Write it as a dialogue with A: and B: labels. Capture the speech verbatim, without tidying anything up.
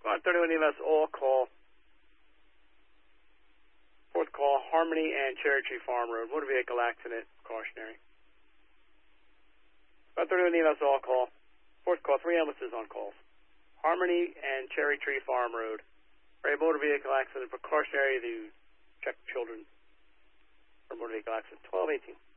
A: five thirty-one E M S, all call. Fourth call, Harmony and Cherry Tree Farm Road. Motor vehicle accident, cautionary. five thirty-one E M S, all call. Fourth call, three ambulances on calls. Harmony and Cherry Tree Farm Road. For a motor vehicle accident, precautionary to check children for motor vehicle accident. twelve eighteen.